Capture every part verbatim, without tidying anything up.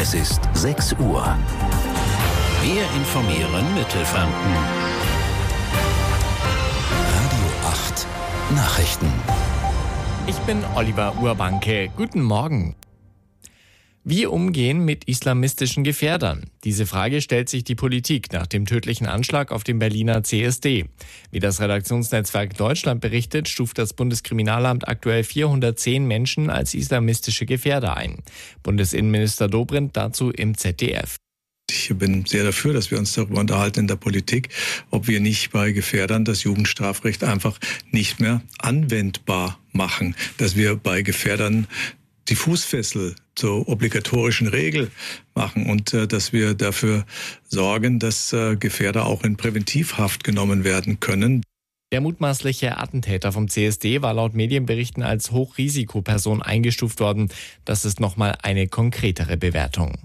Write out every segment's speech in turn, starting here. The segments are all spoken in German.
Es ist sechs Uhr. Wir informieren Mittelfranken. Radio acht Nachrichten. Ich bin Oliver Urbanke. Guten Morgen. Wie umgehen mit islamistischen Gefährdern? Diese Frage stellt sich die Politik nach dem tödlichen Anschlag auf dem Berliner C S D. Wie das Redaktionsnetzwerk Deutschland berichtet, stuft das Bundeskriminalamt aktuell vierhundertzehn Menschen als islamistische Gefährder ein. Bundesinnenminister Dobrindt dazu im Z D F. Ich bin sehr dafür, dass wir uns darüber unterhalten in der Politik, ob wir nicht bei Gefährdern das Jugendstrafrecht einfach nicht mehr anwendbar machen, dass wir bei Gefährdern die Fußfessel zur obligatorischen Regel machen und äh, dass wir dafür sorgen, dass äh, Gefährder auch in Präventivhaft genommen werden können. Der mutmaßliche Attentäter vom C S D war laut Medienberichten als Hochrisikoperson eingestuft worden. Das ist nochmal eine konkretere Bewertung.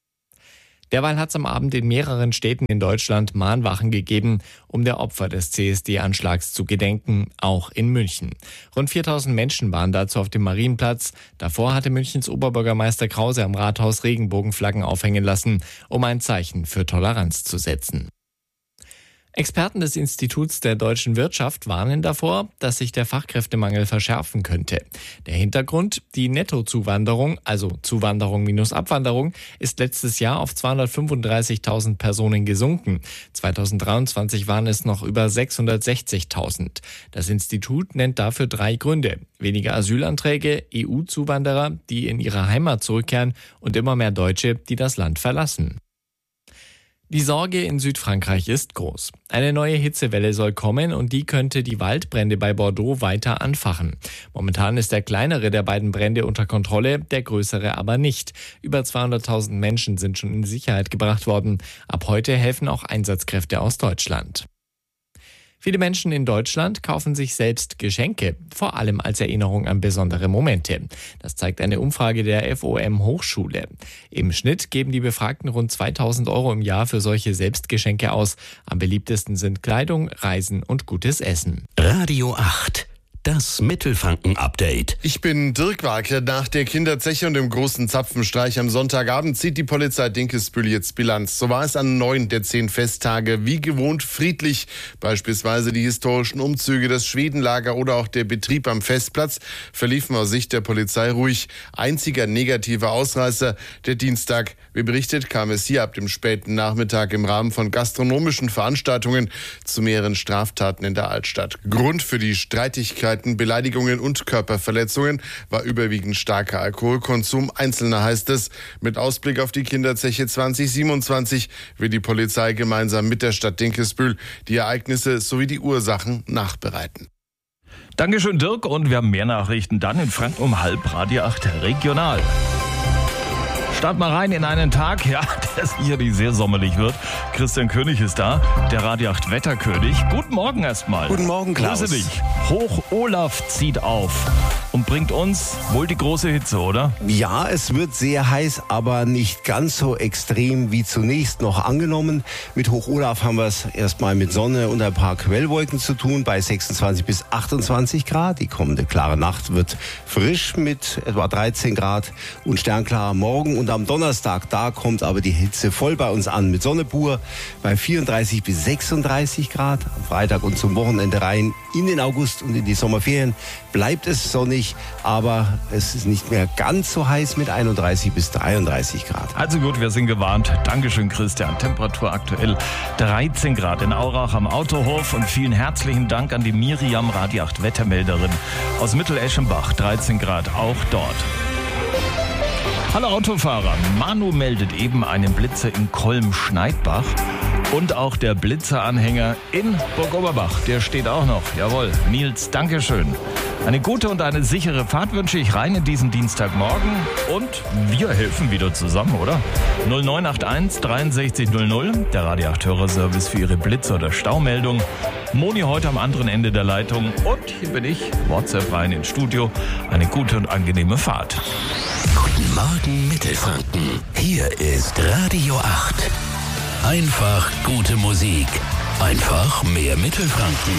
Derweil hat es am Abend in mehreren Städten in Deutschland Mahnwachen gegeben, um der Opfer des C S D-Anschlags zu gedenken, auch in München. Rund viertausend Menschen waren dazu auf dem Marienplatz. Davor hatte Münchens Oberbürgermeister Krause am Rathaus Regenbogenflaggen aufhängen lassen, um ein Zeichen für Toleranz zu setzen. Experten des Instituts der deutschen Wirtschaft warnen davor, dass sich der Fachkräftemangel verschärfen könnte. Der Hintergrund: die Nettozuwanderung, also Zuwanderung minus Abwanderung, ist letztes Jahr auf zweihundertfünfunddreißigtausend Personen gesunken. zweitausenddreiundzwanzig waren es noch über sechshundertsechzigtausend. Das Institut nennt dafür drei Gründe: weniger Asylanträge, E U-Zuwanderer, die in ihre Heimat zurückkehren, und immer mehr Deutsche, die das Land verlassen. Die Sorge in Südfrankreich ist groß. Eine neue Hitzewelle soll kommen und die könnte die Waldbrände bei Bordeaux weiter anfachen. Momentan ist der kleinere der beiden Brände unter Kontrolle, der größere aber nicht. Über zweihunderttausend Menschen sind schon in Sicherheit gebracht worden. Ab heute helfen auch Einsatzkräfte aus Deutschland. Viele Menschen in Deutschland kaufen sich selbst Geschenke, vor allem als Erinnerung an besondere Momente. Das zeigt eine Umfrage der F O M Hochschule. Im Schnitt geben die Befragten rund zweitausend Euro im Jahr für solche Selbstgeschenke aus. Am beliebtesten sind Kleidung, Reisen und gutes Essen. Radio acht. Das Mittelfranken-Update. Ich bin Dirk Warke. Nach der Kinderzeche und dem großen Zapfenstreich am Sonntagabend zieht die Polizei Dinkelsbühl jetzt Bilanz. So war es an neun der zehn Festtage wie gewohnt friedlich. Beispielsweise die historischen Umzüge, das Schwedenlager oder auch der Betrieb am Festplatz verliefen aus Sicht der Polizei ruhig. Einziger negativer Ausreißer der Dienstag. Wie berichtet, kam es hier ab dem späten Nachmittag im Rahmen von gastronomischen Veranstaltungen zu mehreren Straftaten in der Altstadt. Grund für die Streitigkeit, Beleidigungen und Körperverletzungen war überwiegend starker Alkoholkonsum. Einzelner heißt es, mit Ausblick auf die Kinderzeche zwanzig siebenundzwanzig will die Polizei gemeinsam mit der Stadt Dinkelsbühl die Ereignisse sowie die Ursachen nachbereiten. Dankeschön, Dirk, und wir haben mehr Nachrichten dann in Franken um halb, Radio acht regional. Start mal rein in einen Tag, ja, der sicherlich sehr sommerlich wird. Christian König ist da, der Radio acht Wetterkönig. Guten Morgen erstmal. Guten Morgen, Klaus. Grüße dich. Hoch Olaf zieht auf und bringt uns wohl die große Hitze, oder? Ja, es wird sehr heiß, aber nicht ganz so extrem wie zunächst noch angenommen. Mit Hoch Olaf haben wir es erstmal mit Sonne und ein paar Quellwolken zu tun, bei sechsundzwanzig bis achtundzwanzig Grad. Die kommende klare Nacht wird frisch mit etwa dreizehn Grad und sternklar morgen. Und am Donnerstag, da kommt aber die Hitze voll bei uns an, mit Sonne pur bei vierunddreißig bis sechsunddreißig Grad. Am Freitag und zum Wochenende rein in den August und in die Sommerferien bleibt es sonnig, aber es ist nicht mehr ganz so heiß mit einunddreißig bis dreiunddreißig Grad. Also gut, wir sind gewarnt. Dankeschön, Christian. Temperatur aktuell dreizehn Grad in Aurach am Autohof, und vielen herzlichen Dank an die Miriam, Radio acht Wettermelderin aus Mitteleschenbach. dreizehn Grad auch dort. Hallo Autofahrer, Manu meldet eben einen Blitzer in Kolm-Schneidbach. Und auch der Blitzeranhänger in Burg-Oberbach, der steht auch noch. Jawohl, Nils, Dankeschön. Eine gute und eine sichere Fahrt wünsche ich rein in diesen Dienstagmorgen. Und wir helfen wieder zusammen, oder? null neun acht eins dreiundsechzig null null, der Radio acht Hörerservice für Ihre Blitzer- oder Staumeldung. Moni heute am anderen Ende der Leitung. Und hier bin ich, WhatsApp rein ins Studio. Eine gute und angenehme Fahrt. Guten Morgen Mittelfranken. Hier ist Radio acht. Einfach gute Musik. Einfach mehr Mittelfranken.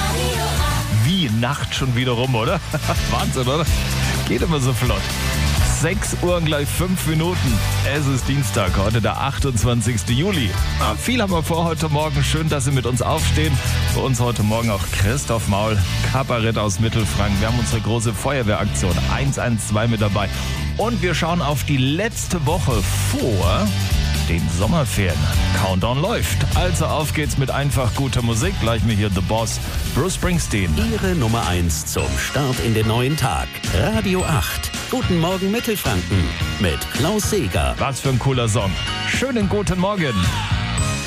Wie Nacht schon wieder rum, oder? Wahnsinn, oder? Geht immer so flott. sechs Uhr und gleich fünf Minuten. Es ist Dienstag, heute der achtundzwanzigsten Juli. Na, viel haben wir vor heute Morgen. Schön, dass Sie mit uns aufstehen. Bei uns heute Morgen auch Christoph Maul, Kabarett aus Mittelfranken. Wir haben unsere große Feuerwehraktion eins eins zwei mit dabei. Und wir schauen auf die letzte Woche vor den Sommerferien. Countdown läuft. Also auf geht's mit einfach guter Musik. Gleich mir hier The Boss, Bruce Springsteen. Ihre Nummer eins zum Start in den neuen Tag. Radio acht. Guten Morgen Mittelfranken mit Klaus Seeger. Was für ein cooler Song. Schönen guten Morgen.